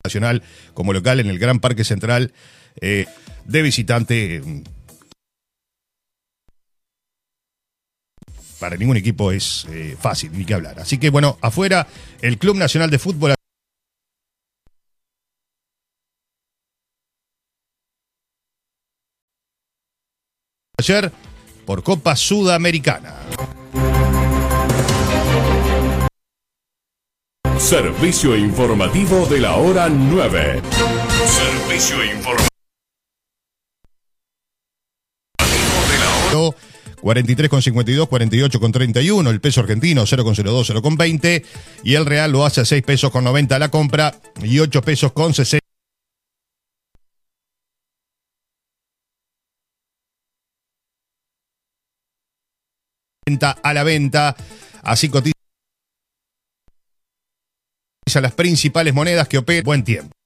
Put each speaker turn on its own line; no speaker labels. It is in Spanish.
Nacional como local en el Gran Parque Central, de visitante. Para ningún equipo es fácil, ni que hablar. Así que bueno, afuera, el Club Nacional de Fútbol ayer por Copa Sudamericana.
Servicio informativo de la hora 9. Servicio informativo de la hora
43,52, 48,31, el peso argentino 0,02, 0,20 y el real lo hace a 6 pesos con 90 a la compra y 8 pesos con 60 a la venta. Así cotiza las principales monedas que operan. Buen tiempo.